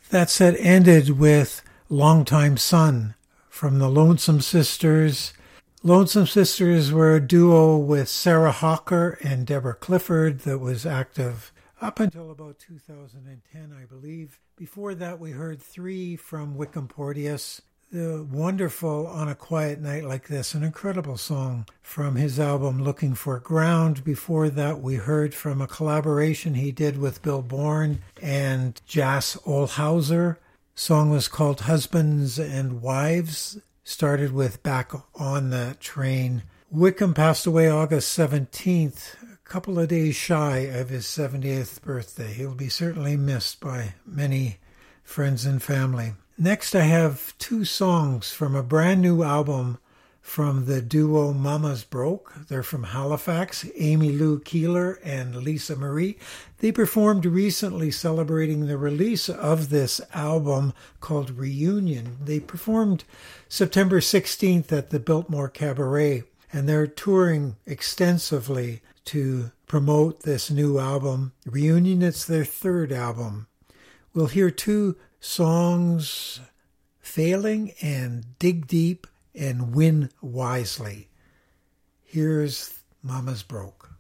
That set ended with Longtime Son from the Lonesome Sisters. Lonesome Sisters were a duo with Sarah Hawker and Deborah Clifford that was active up until about 2010, I believe. Before that, we heard three from Wickham Porteous. The wonderful On a Quiet Night Like This, an incredible song from his album Looking for Ground. Before that, we heard from a collaboration he did with Bill Bourne and Jas Olhauser. The song was called Husbands and Wives. Started with Back on That Train. Wickham passed away August 17th, a couple of days shy of his 70th birthday. He'll be certainly missed by many friends and family. Next, I have two songs from a brand new album from the duo Mamas Broke. They're from Halifax, Amy Lou Keeler and Lisa Marie. They performed recently celebrating the release of this album called Reunion. They performed September 16th at the Biltmore Cabaret, and they're touring extensively to promote this new album. Reunion, it's their third album. We'll hear two songs, Failing and Dig Deep and Win Wisely. Here's Mama's Broke.